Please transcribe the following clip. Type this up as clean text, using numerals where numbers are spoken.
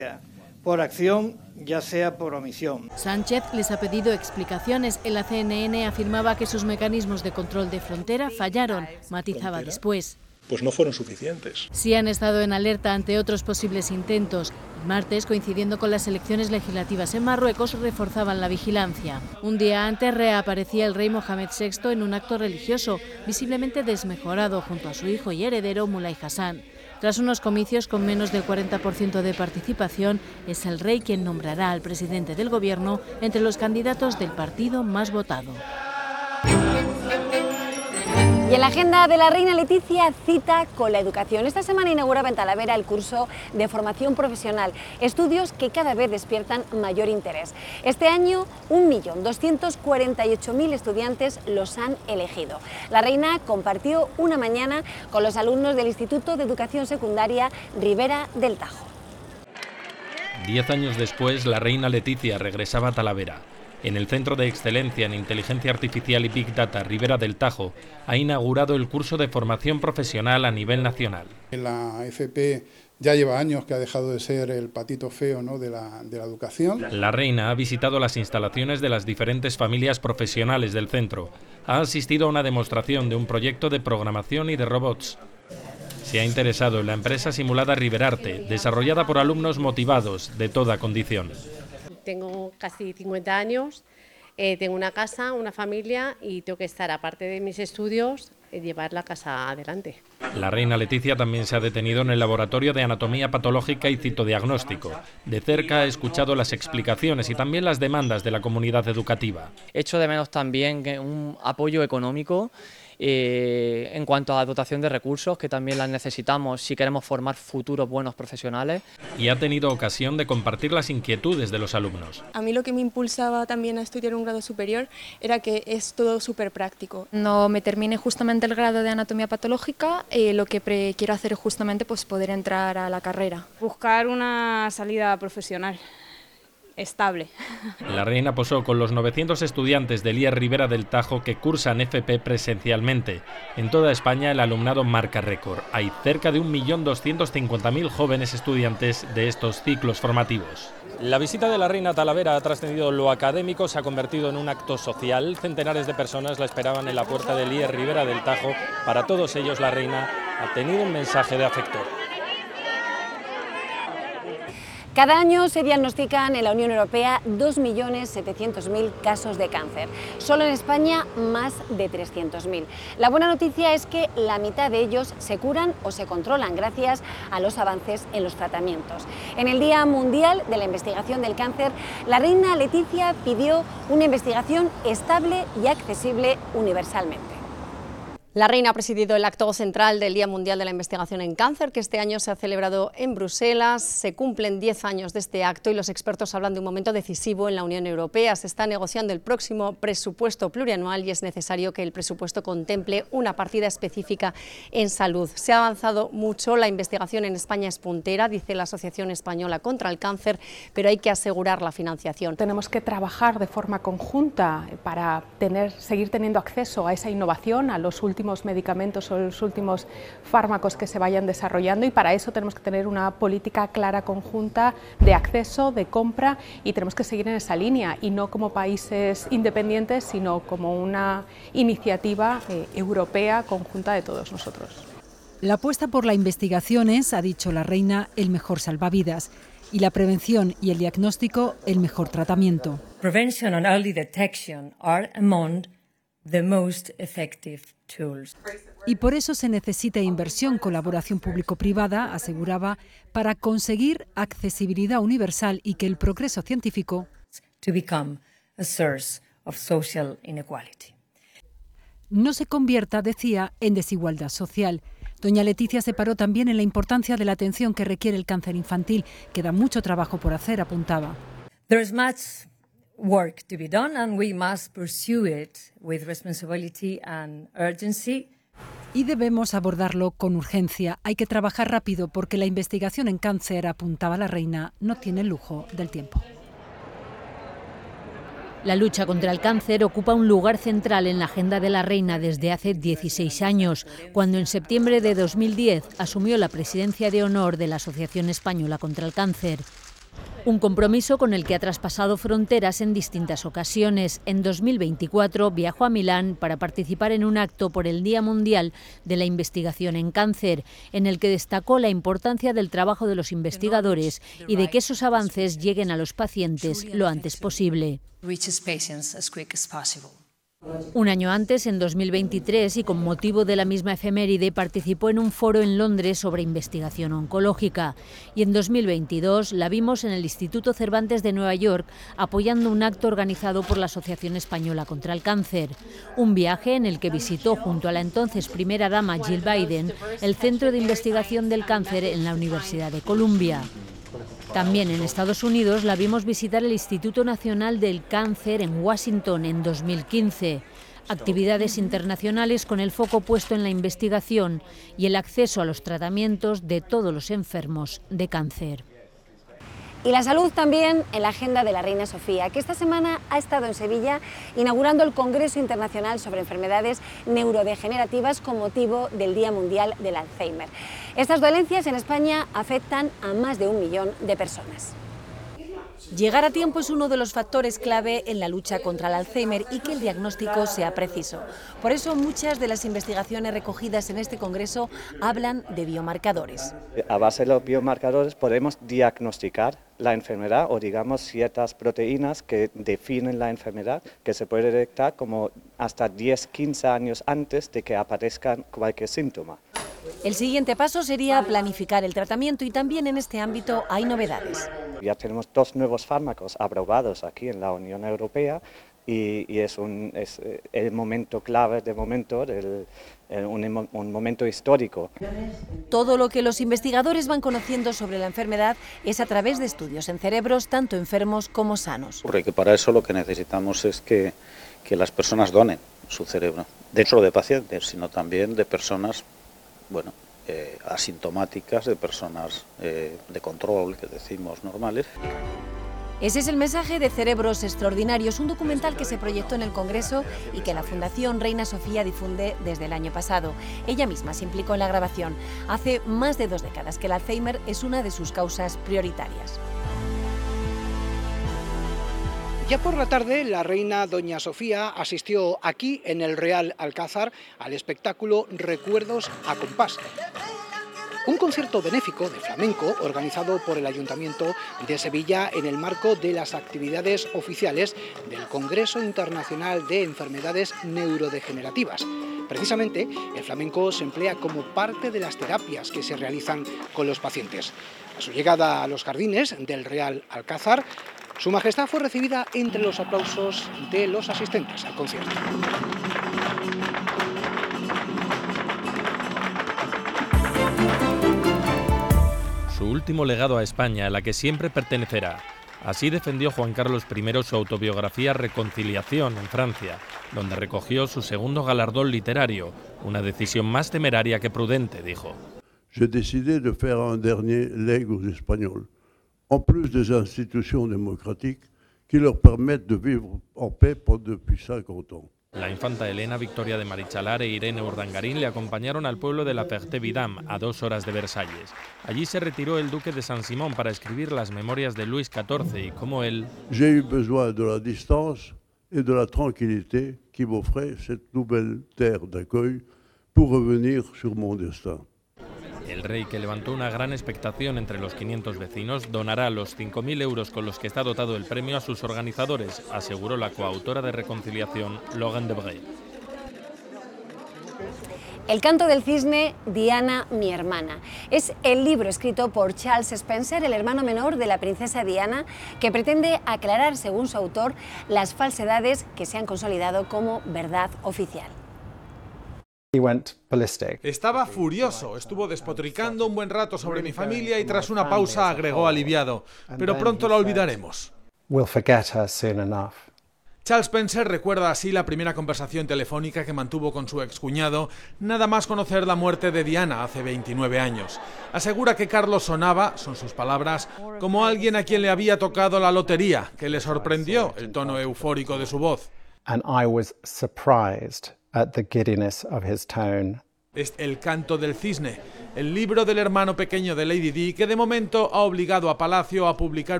por acción, ya sea por omisión. Sánchez les ha pedido explicaciones. En la CNN afirmaba que sus mecanismos de control de frontera fallaron. Matizaba después. Pues no fueron suficientes. Sí han estado en alerta ante otros posibles intentos. El martes, coincidiendo con las elecciones legislativas en Marruecos, reforzaban la vigilancia. Un día antes reaparecía el rey Mohamed VI en un acto religioso, visiblemente desmejorado, junto a su hijo y heredero Mulay Hassan. Tras unos comicios con menos del 40% de participación, es el rey quien nombrará al presidente del gobierno entre los candidatos del partido más votado. Y en la agenda de la reina Letizia, cita con la educación. Esta semana inauguraba en Talavera el curso de formación profesional, estudios que cada vez despiertan mayor interés. Este año, 1.248.000 estudiantes los han elegido. La reina compartió una mañana con los alumnos del Instituto de Educación Secundaria Ribera del Tajo. 10 años después, la reina Letizia regresaba a Talavera. En el Centro de Excelencia en Inteligencia Artificial y Big Data Ribera del Tajo ha inaugurado el curso de formación profesional a nivel nacional. La FP ya lleva años que ha dejado de ser el patito feo, ¿no?, de la educación. La reina ha visitado las instalaciones de las diferentes familias profesionales del centro. Ha asistido a una demostración de un proyecto de programación y de robots. Se ha interesado en la empresa simulada Riberarte, desarrollada por alumnos motivados de toda condición. Tengo casi 50 años, tengo una casa, una familia y tengo que estar, aparte de mis estudios, llevar la casa adelante. La reina Letizia también se ha detenido en el laboratorio de anatomía patológica y citodiagnóstico. De cerca ha escuchado las explicaciones y también las demandas de la comunidad educativa. Echo de menos también un apoyo económico en cuanto a dotación de recursos, que también las necesitamos si queremos formar futuros buenos profesionales. Y ha tenido ocasión de compartir las inquietudes de los alumnos. A mí lo que me impulsaba también a estudiar un grado superior era que es todo súper práctico. No me termine justamente el grado de anatomía patológica, lo que quiero hacer es justamente pues, poder entrar a la carrera. Buscar una salida profesional estable. La reina posó con los 900 estudiantes del IES Ribera del Tajo que cursan FP presencialmente. En toda España el alumnado marca récord. Hay cerca de 1.250.000 jóvenes estudiantes de estos ciclos formativos. La visita de la reina a Talavera ha trascendido lo académico, se ha convertido en un acto social. Centenares de personas la esperaban en la puerta del IES Ribera del Tajo. Para todos ellos la reina ha tenido un mensaje de afecto. Cada año se diagnostican en la Unión Europea 2.700.000 casos de cáncer. Solo en España, más de 300.000. La buena noticia es que la mitad de ellos se curan o se controlan gracias a los avances en los tratamientos. En el Día Mundial de la Investigación del Cáncer, la reina Letizia pidió una investigación estable y accesible universalmente. La reina ha presidido el acto central del Día Mundial de la Investigación en Cáncer, que este año se ha celebrado en Bruselas. Se cumplen 10 años de este acto y los expertos hablan de un momento decisivo en la Unión Europea. Se está negociando el próximo presupuesto plurianual y es necesario que el presupuesto contemple una partida específica en salud. Se ha avanzado mucho, la investigación en España es puntera, dice la Asociación Española contra el Cáncer, pero hay que asegurar la financiación. Tenemos que trabajar de forma conjunta para seguir teniendo acceso a esa innovación, a los últimos medicamentos o los últimos fármacos que se vayan desarrollando, y para eso tenemos que tener una política clara conjunta de acceso, de compra, y tenemos que seguir en esa línea y no como países independientes, sino como una iniciativa europea conjunta de todos nosotros. La apuesta por la investigación es, ha dicho la reina, el mejor salvavidas, y la prevención y el diagnóstico el mejor tratamiento. Prevention and early detection are among the most effective tools. Y por eso se necesita inversión, colaboración público-privada, aseguraba, para conseguir accesibilidad universal y que el progreso científico to become a source of social inequality. No se convierta, decía, en desigualdad social. Doña Letizia se paró también en la importancia de la atención que requiere el cáncer infantil. Queda mucho trabajo por hacer, apuntaba. There is much work to be done and we must pursue it with responsibility and urgency. Y debemos abordarlo con urgencia. Hay que trabajar rápido porque la investigación en cáncer, apuntaba la reina, no tiene el lujo del tiempo. La lucha contra el cáncer ocupa un lugar central en la agenda de la reina desde hace 16 años, cuando en septiembre de 2010 asumió la presidencia de honor de la Asociación Española contra el Cáncer. Un compromiso con el que ha traspasado fronteras en distintas ocasiones. En 2024 viajó a Milán para participar en un acto por el Día Mundial de la Investigación en Cáncer, en el que destacó la importancia del trabajo de los investigadores y de que esos avances lleguen a los pacientes lo antes posible. Un año antes, en 2023, y con motivo de la misma efeméride, participó en un foro en Londres sobre investigación oncológica. Y en 2022 la vimos en el Instituto Cervantes de Nueva York apoyando un acto organizado por la Asociación Española contra el Cáncer. Un viaje en el que visitó junto a la entonces primera dama Jill Biden el Centro de Investigación del Cáncer en la Universidad de Columbia. También en Estados Unidos la vimos visitar el Instituto Nacional del Cáncer en Washington en 2015. Actividades internacionales con el foco puesto en la investigación y el acceso a los tratamientos de todos los enfermos de cáncer. Y la salud también en la agenda de la reina Sofía, que esta semana ha estado en Sevilla inaugurando el Congreso Internacional sobre Enfermedades Neurodegenerativas con motivo del Día Mundial del Alzheimer. Estas dolencias en España afectan a más de 1 millón de personas. Llegar a tiempo es uno de los factores clave en la lucha contra el Alzheimer y que el diagnóstico sea preciso. Por eso muchas de las investigaciones recogidas en este congreso hablan de biomarcadores. A base de los biomarcadores podemos diagnosticar la enfermedad o digamos ciertas proteínas que definen la enfermedad que se puede detectar como hasta 10-15 años antes de que aparezca cualquier síntoma. El siguiente paso sería planificar el tratamiento y también en este ámbito hay novedades. Ya tenemos 2 nuevos fármacos aprobados aquí en la Unión Europea y es el momento clave de momento, un momento histórico. Todo lo que los investigadores van conociendo sobre la enfermedad es a través de estudios en cerebros, tanto enfermos como sanos. Porque para eso lo que necesitamos es que las personas donen su cerebro, no solo de pacientes, sino también de personas asintomáticas, de personas de control, que decimos normales. Ese es el mensaje de Cerebros Extraordinarios, un documental que se proyectó en el Congreso y que la Fundación Reina Sofía difunde desde el año pasado. Ella misma se implicó en la grabación. Hace más de 2 décadas que el Alzheimer es una de sus causas prioritarias. Ya por la tarde, la reina doña Sofía asistió aquí en el Real Alcázar al espectáculo Recuerdos a compás. Un concierto benéfico de flamenco organizado por el Ayuntamiento de Sevilla en el marco de las actividades oficiales del Congreso Internacional de Enfermedades Neurodegenerativas. Precisamente, el flamenco se emplea como parte de las terapias que se realizan con los pacientes. A su llegada a los jardines del Real Alcázar, Su Majestad fue recibida entre los aplausos de los asistentes al concierto. Su último legado a España, a la que siempre pertenecerá. Así defendió Juan Carlos I su autobiografía Reconciliación en Francia, donde recogió su segundo galardón literario, una decisión más temeraria que prudente, dijo. J'ai décidé de faire un dernier legs aux Espagnols, en plus des institutions démocratiques qui leur permettent de vivre en paix depuis 50 ans. La infanta Elena, Victoria de Marichalar e Irene Urdangarín le acompañaron al pueblo de la Ferté-Vidame, a 2 horas de Versalles. Allí se retiró el duque de Saint-Simon para escribir las memorias de Luis XIV y como él... J'ai eu besoin de la distance et de la tranquillité qui m'offrait cette nouvelle terre d'accueil pour revenir sur mon destin. El rey, que levantó una gran expectación entre los 500 vecinos, donará los 5.000 euros con los que está dotado el premio a sus organizadores, aseguró la coautora de Reconciliación, Logan Debray. El canto del cisne, Diana, mi hermana. Es el libro escrito por Charles Spencer, el hermano menor de la princesa Diana, que pretende aclarar, según su autor, las falsedades que se han consolidado como verdad oficial. Estaba furioso, estuvo despotricando un buen rato sobre mi familia y tras una pausa agregó aliviado, pero pronto la olvidaremos. Charles Spencer recuerda así la primera conversación telefónica que mantuvo con su excuñado, nada más conocer la muerte de Diana hace 29 años. Asegura que Carlos sonaba, son sus palabras, como alguien a quien le había tocado la lotería, que le sorprendió el tono eufórico de su voz. Es El canto del cisne, el libro del hermano pequeño de Lady Di, que de momento ha obligado a Palacio a publicar